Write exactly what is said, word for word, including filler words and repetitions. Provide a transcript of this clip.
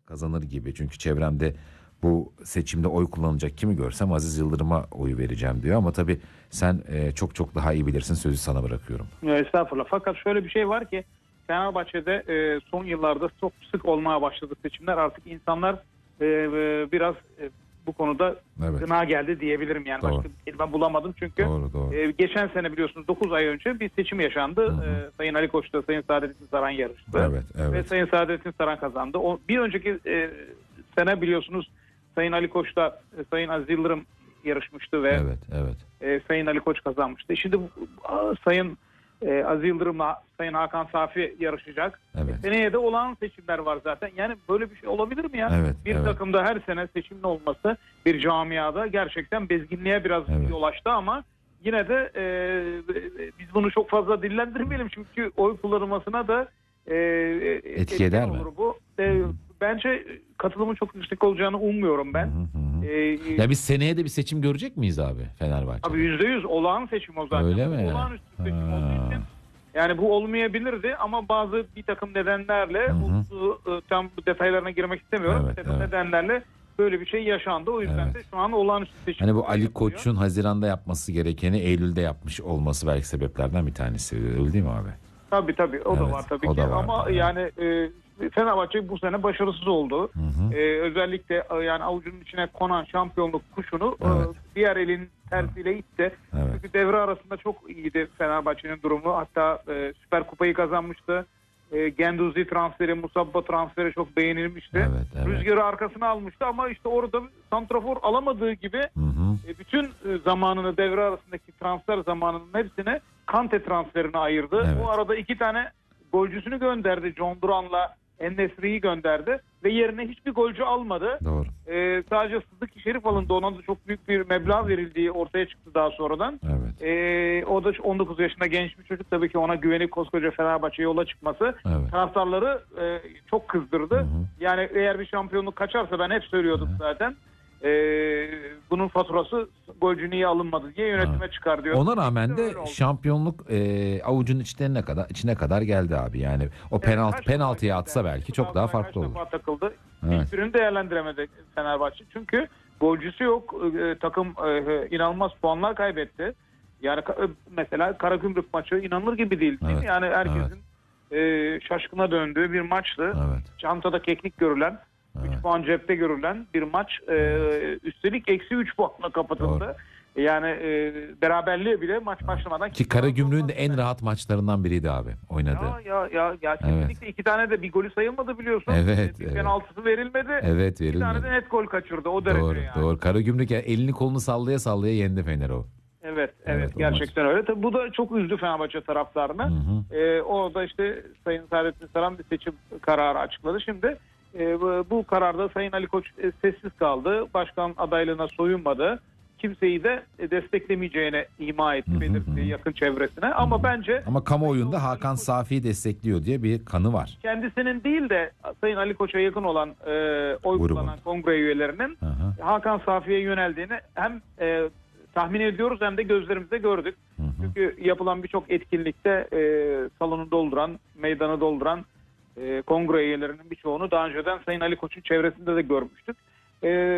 kazanır gibi. Çünkü çevremde bu seçimde oy kullanacak kimi görsem Aziz Yıldırım'a oy vereceğim diyor. Ama tabii sen e, çok çok daha iyi bilirsin, sözü sana bırakıyorum. Estağfurullah. Fakat şöyle bir şey var ki Fenerbahçe'de e, son yıllarda çok sık olmaya başladı seçimler. Artık insanlar e, e, biraz e, bu konuda Evet. gına geldi diyebilirim. Yani Doğru. başka bir kelime bulamadım çünkü Doğru, doğru. E, geçen sene biliyorsunuz dokuz ay önce bir seçim yaşandı. Hı hı. E, Sayın Ali Koç'ta Sayın Saadettin Saran yarıştı. Evet, evet. Ve Sayın Saadettin Saran kazandı. O, bir önceki e, sene biliyorsunuz Sayın Ali Koç'ta e, Sayın Aziz Yıldırım yarışmıştı ve Evet, evet. e, Sayın Ali Koç kazanmıştı. Şimdi a, Sayın e, Aziz Yıldırım'la Sayın Hakan Safi yarışacak. Evet. E, seneye de olağan seçimler var zaten. Yani böyle bir şey olabilir mi ya? Evet, bir evet. takımda her sene seçimin olması bir camiada gerçekten bezginliğe biraz Evet. yol açtı ama yine de e, biz bunu çok fazla dillendirmeyelim çünkü oy kullanılmasına da e, Etki eder mi? olur bu. E, bence katılımın çok yüksek olacağını ummuyorum ben. Hı hı hı. E, Ya biz seneye de bir seçim görecek miyiz abi Fenerbahçe'de? Abi yüzde yüz olağan seçim o zaten. Öyle Bu mi? olağanüstü seçim Ha. olduğu için yani bu olmayabilirdi ama bazı bir takım nedenlerle Hı hı. bu, e, tam bu detaylarına girmek istemiyorum. Evet, bir takım evet. nedenlerle böyle bir şey yaşandı. O yüzden Evet. de şu an olağanüstü seçim. Hani bu Ali yapılıyor. Koç'un Haziran'da yapması gerekeni Eylül'de yapmış olması belki sebeplerden bir tanesi. Öyle değil mi abi? Tabii tabii o Evet, da var tabii o ki da var. ama Evet. yani e, Fenerbahçe bu sene başarısız oldu. Hı hı. E, özellikle e, yani avucunun içine konan şampiyonluk kuşunu Evet. e, diğer elin tersiyle itti. Evet. Çünkü devre arasında çok iyiydi Fenerbahçe'nin durumu. Hatta e, Süper Kupayı kazanmıştı. E, Genduzi transferi, Musabba transferi çok beğenilmişti. Evet, evet. Rüzgarı arkasına almıştı ama işte orada santrafor alamadığı gibi Hı hı. e, bütün e, zamanını devre arasındaki transfer zamanının hepsine Kante transferine ayırdı. Evet. Bu arada iki tane golcüsünü gönderdi. John Duran'la En-Nesyri'yi gönderdi ve yerine hiçbir golcü almadı. Doğru. E, sadece Sıddık Şerif alındı. Ona da çok büyük bir meblağ verildiği ortaya çıktı daha sonradan. Evet. E, o da on dokuz yaşında genç bir çocuk. Tabii ki ona güvenip koskoca Fenerbahçe yola çıkması Evet. taraftarları e, çok kızdırdı. Hı hı. Yani eğer bir şampiyonluk kaçarsa ben hep söylüyordum Hı hı. zaten. E, bunun faturası golcü niye alınmadı diye yönetime Evet. çıkar diyor. Ona rağmen de Öyle oldu. şampiyonluk e, avucun içine kadar içine kadar geldi abi. Yani o Evet, penaltı kaç penaltıya defa atsa geldi? belki çok daha Kaç farklı olur. defa takıldı. Evet. Hiçbirini değerlendiremedi Fenerbahçe. Çünkü golcüsü yok. E, takım e, inanılmaz puanlar kaybetti. Yani ka- mesela Karagümrük maçı inanılır gibi değil. değil mi? Evet, Yani herkesin e, şaşkına döndüğü bir maçtı. Evet. Çantada keklik görülen, Evet. üç puan cepte görülen bir maç. E, üstelik eksi üç puanla kapatıldı. Doğru. Yani e, beraberliğe bile maç başlamadan... Ki Karagümrük'ün de en rahat maçlarından biriydi abi oynadı. Ya ya ya, ya kesinlikle iki tane de bir golü sayılmadı biliyorsun. Evet, Bir evet. penaltısı verilmedi. Evet, Bir tane de verilmedi. net gol kaçırdı o derece Doğru, yani. doğru. Karagümrük yani elini kolunu sallaya sallaya yendi Fener o. Evet, Evet, evet, o gerçekten öyle. Tabii bu da çok üzdü Fenerbahçe taraftarını. Hı hı. Ee, orada işte Sayın Saadettin Saran bir seçim kararı açıkladı. Şimdi e, bu, bu kararda Sayın Ali Koç e, sessiz kaldı. Başkan adaylığına soyunmadı. Kimseyi de e, desteklemeyeceğine ima etti, Hı hı belirtti hı. yakın çevresine. Ama bence Ama kamuoyunda Hakan Safi'yi destekliyor diye bir kanı var. kendisinin değil de Sayın Ali Koç'a yakın olan e, oy Grubun. kullanan kongre üyelerinin Hı hı. Hakan Safi'ye yöneldiğini hem e, tahmin ediyoruz hem de gözlerimizde gördük. Hı hı. Çünkü yapılan birçok etkinlikte e, salonu dolduran, meydanı dolduran e, kongre üyelerinin birçoğunu daha önceden Sayın Ali Koç'un çevresinde de görmüştük. E,